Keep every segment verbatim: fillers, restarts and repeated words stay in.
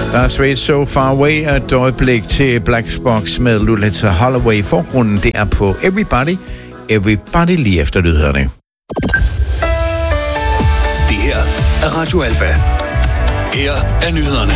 Last Way So Far Away er et øjeblik til Black Box med Luletta Holloway. Forgrunden, det er på Everybody. Everybody lige efter lydhørende. Det her er Radio Alfa. Her er nyhederne.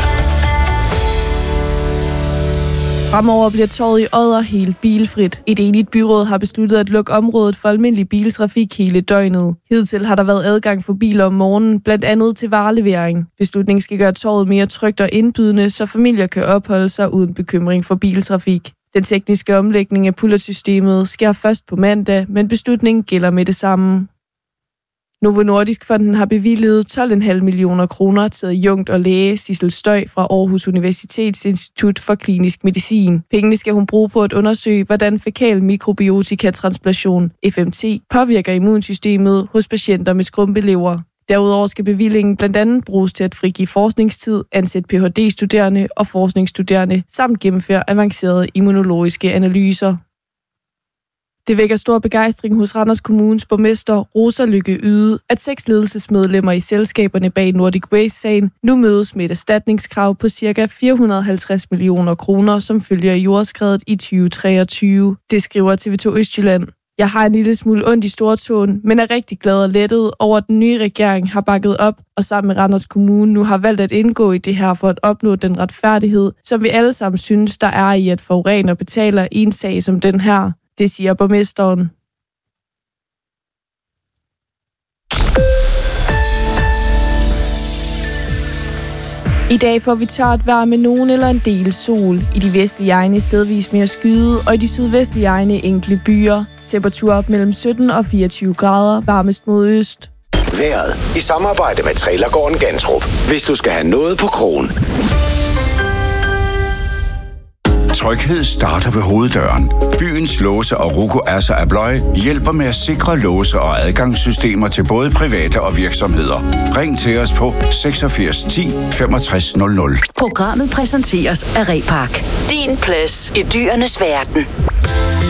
Fremover bliver torvet i Odder helt bilfrit. Et enigt byråd har besluttet at lukke området for almindelig biltrafik hele døgnet. Hidtil har der været adgang for biler om morgenen, blandt andet til varelevering. Beslutningen skal gøre torvet mere trygt og indbydende, så familier kan opholde sig uden bekymring for biltrafik. Den tekniske omlægning af pullersystemet sker først på mandag, men beslutningen gælder med det samme. Novo Nordisk Fonden har bevilget tolv komma fem millioner kroner til adjunkt og læge Sissel Støj fra Aarhus Universitets Institut for Klinisk Medicin. Pengene skal hun bruge på at undersøge, hvordan fækal mikrobiotikatransplantation, F M T, påvirker immunsystemet hos patienter med skrumpelever. Derudover skal bevillingen blandt andet bruges til at frigive forskningstid, ansætte P H D-studerende og forskningsstuderende, samt gennemføre avancerede immunologiske analyser. Det vækker stor begejstring hos Randers Kommunes borgmester Rosa Lykke Yde, at seks ledelsesmedlemmer i selskaberne bag Nordic Waste-sagen nu mødes med et erstatningskrav på ca. fire hundrede og halvtreds millioner kroner, som følger jordskredet i tyve treogtyve. Det skriver T V to Østjylland. Jeg har en lille smule ondt i stortåen, men er rigtig glad og lettet over, at den nye regering har bakket op og sammen med Randers Kommune nu har valgt at indgå i det her for at opnå den retfærdighed, som vi alle sammen synes, der er i at forurener betaler i en sag som den her. Det siger borgmesteren. I dag får vi tørt vejr med nogen eller en del sol. I de vestlige egne stedvis mere skyde, og i de sydvestlige egne enkelte byer. Temperatur op mellem sytten og fireogtyve grader, varmest mod øst. Vejret i samarbejde med Trailergården Gantrup. Hvis du skal have noget på krogen. Tryghed starter ved hoveddøren. Byens låse- og Ruko Asser Abloy hjælper med at sikre låse- og adgangssystemer til både private og virksomheder. Ring til os på seksogfirs ti femogtres nul nul. Programmet præsenteres af Repark. Din plads i dyrenes verden.